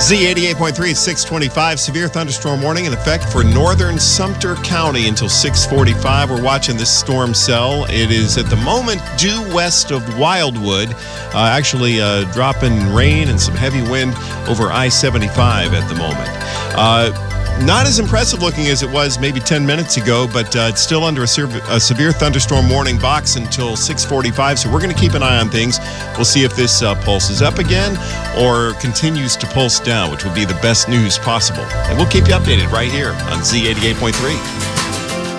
Z88.3 at 625. Severe thunderstorm warning in effect for northern Sumter County until 645. We're watching this storm cell. It is at the moment due west of Wildwood. Actually dropping rain and some heavy wind over I-75 at the moment. Not as impressive looking as it was maybe 10 minutes ago, but it's still under a severe thunderstorm warning box until 6:45. So we're going to keep an eye on things. We'll see if this pulses up again or continues to pulse down, which would be the best news possible. And we'll keep you updated right here on Z88.3.